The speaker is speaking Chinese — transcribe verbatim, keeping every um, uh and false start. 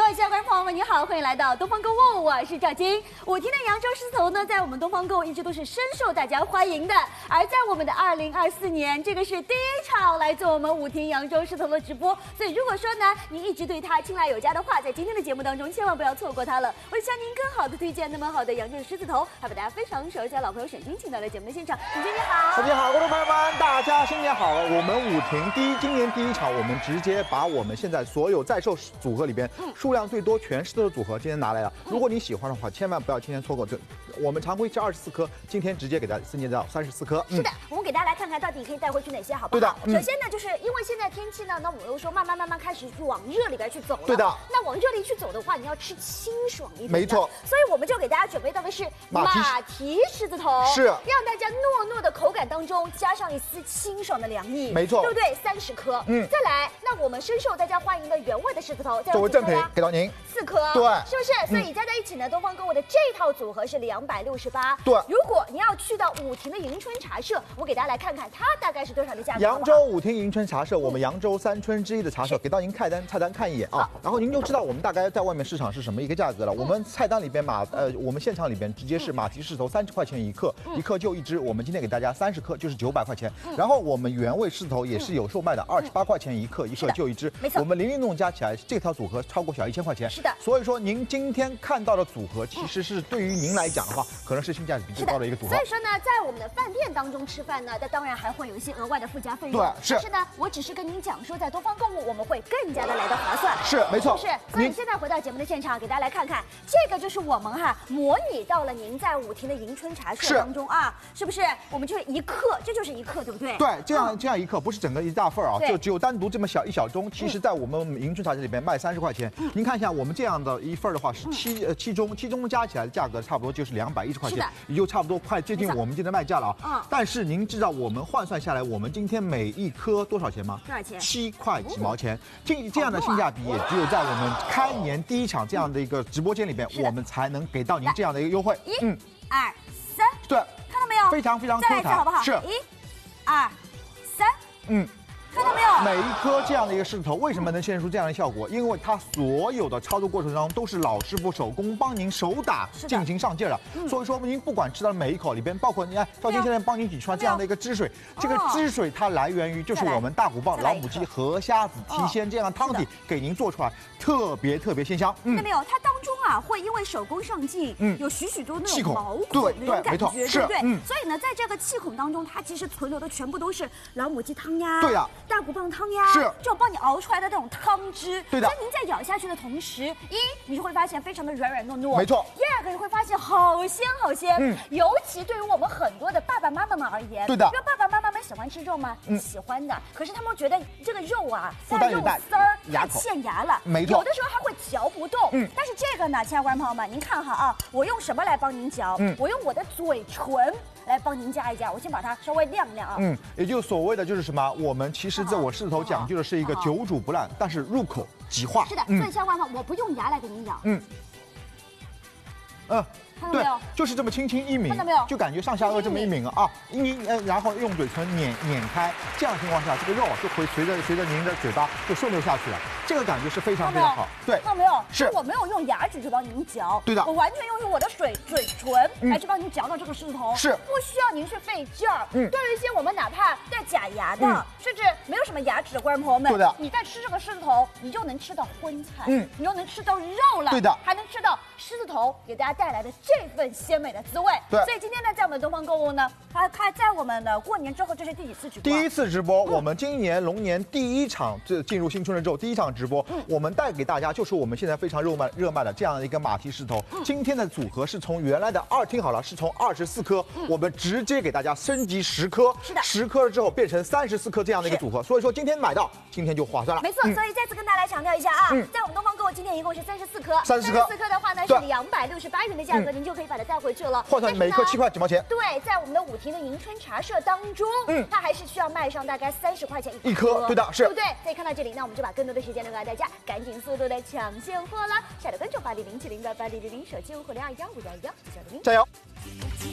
位亲爱的观众朋友们，你好，欢迎来到东方购物，我是赵晶。五亭的扬州狮子头呢，在我们东方购物一直都是深受大家欢迎的。而在我们的二零二四年，这个是第一场来做我们五亭扬州狮子头的直播，所以如果说呢，您一直对它青睐有加的话，在今天的节目当中千万不要错过它了。我是向您更好的推荐那么好的扬州狮子头，还把大家非常熟悉的老朋友沈晶请到了节目的现场。沈晶你好， 沈晶好，观众朋友们，大家新年好！我们五亭第一今年第一场，我们直接把我们现在所有在售组合里边数量最多全狮子的组合今天拿来了。如果你喜欢的话，千万不要今天错过。这我们常规是二十四颗，今天直接给大家增加到三十四颗。 是的，我们给大家来看看到底可以带回去哪些，好不好？ 对的。嗯、 首先呢，就是因为现在天气呢，那我们又说慢慢慢慢开始往热里边去走了。 对的。 那往热里去走的话，你要吃清爽一点。 没错。 所以我们就给大家准备到的是马蹄狮子头， 是让大家糯糯的口感当中加上一丝清爽的凉意。 没错， 对不对？三十颗。嗯。再来，那我们深受大家欢迎的原味的狮子头， 作为赠品给到您四颗。 对， 是不是？所以加在一起呢，东方购物的这套组合是两百六十八。 对。 如果你要去到五亭的迎春茶社，我给大家来看看它大概是多少的价格。 扬州五亭迎春茶社，我们扬州三春之一的茶社，给到您菜单菜单看一眼啊，然后您就知道我们大概在外面市场是什么一个价格了。我们菜单里边马呃，我们现场里边直接是马蹄狮子头三十块钱一克，一克就一只，我们今天给大家三十克就是九百块钱。然后我们原味狮子头也是有售卖的，二十八块钱一克，一克就一只。 没错。 我们零零弄加起来，这套组合超过小一千块钱。 是的。 所以说您今天看到的组合，其实是对于您来讲的话，可能是性价比最高的一个组合。 所以说呢，在我们的饭店当中吃饭呢，那当然还会有一些额外的附加费用。 对，是。 但是呢，我只是跟您讲说，在东方购物我们会更加的来的划算。 是，没错。 是。所以现在回到节目的现场，给大家来看看，这个就是我们哈模拟到了您在五亭的迎春茶社当中啊，是不是？我们就是一克，这就是一克，对不对？ 对，这样这样一克不是整个一大份啊，就只有单独这么小一小盅。其实，在我们迎春茶社里边卖三十块钱。您看一下，我们这样的一份的话是七呃七盅，七盅加起来的价格差不多就是两百一十块钱，也就差不多快接近我们今天卖价了啊。嗯。但是您知道我们换算下来，我们今天每一颗多少钱吗？ 多少钱？ 七块几毛钱。这这样的性价比，也只有在我们开年第一场这样的一个直播间里边，我们才能给到您这样的一个优惠。 一、二、三。 对。 看到没有？ 非常非常 Q 弹。 再来一次好不好？ 是。 一、二、三。 嗯。 看到没有？ 每一颗这样的一个狮子头，为什么能现出这样的效果？因为它所有的操作过程当中都是老师傅手工帮您手打进行上劲了。所以说您不管吃到每一口里边，包括你看赵晶现在帮您挤出来这样的一个汁水，这个汁水它来源于就是我们大骨棒、老母鸡、河虾子、提鲜这样的汤底给您做出来，特别特别鲜香。 看到没有？它当中啊会因为手工上劲，嗯，有许许多那种毛孔的那种感觉，对不对？所以呢，在这个气孔当中，它其实存留的全部都是老母鸡汤呀， 对呀， 大骨棒汤呀。 是这种帮你熬出来的那种汤汁， 对的。 所以您在咬下去的同时，一你就会发现非常的软软糯糯， 没错。 第二个你会发现好鲜好鲜，嗯，尤其对于我们很多的爸爸妈妈们而言， 对的。 因为爸爸妈妈们喜欢吃肉吗？嗯，喜欢的。可是他们觉得这个肉啊， 负担有大， 丝儿太欠牙了， 没错。 有的时候还会嚼不动，嗯。但是这个呢，亲爱的观众朋友们，您看哈啊，我用什么来帮您嚼？嗯，我用我的嘴唇来帮您夹一夹，我先把它稍微晾晾啊。 嗯，也就所谓的就是什么，我们其实在我狮子头讲究的是一个久煮不烂，但是入口即化。 是的，所以相关嘛，我不用牙来给您咬。嗯。 嗯。 对， 就是这么轻轻一抿， 看到没有？ 就感觉上下颚这么一抿啊，一抿呃，然后用嘴唇碾碾开，这样的情况下，这个肉就会随着随着您的嘴巴就顺流下去了，这个感觉是非常非常好。对， 看到没有？ 是我没有用牙齿去帮您嚼， 对的， 我完全用用我的水嘴唇来去帮您嚼到这个狮子头， 是不需要您去费劲儿。嗯，对于一些我们哪怕带假牙的，甚至没有什么牙齿的观众朋友们， 对的， 你在吃这个狮子头，你就能吃到荤菜，嗯，你又能吃到肉了， 对的， 还能吃到狮子头给大家带来的这份鲜美的滋味。 对， 所以今天呢，在我们东方购物呢，它它在我们的过年之后，这是第几次直播？ 第一次直播，我们今年龙年第一场这进入新春了之后，第一场直播，我们带给大家就是我们现在非常热卖热卖的这样的一个马蹄狮子头。今天的组合是从原来的二听好了，是从二十四颗，我们直接给大家升级十颗， 是的， 十颗了之后变成三十四颗这样的一个组合。所以说今天买到，今天就划算了。 没错，所以再次跟大家来强调一下啊，在我们东方购物今天一共是三十四颗， 三十四颗， 四颗的话呢是两百六十八元的价格，您就可以把它带回去了。 换算每一颗七块几毛钱。 对，在我们的五亭的迎春茶社当中，嗯，它还是需要卖上大概三十块钱一一颗，对的，是， 对不对？所以看到这里，那我们就把更多的时间留给大家，赶紧速度的抢现货了。下载关注八零零七零八八零零零手机五五零二幺五幺幺，加油！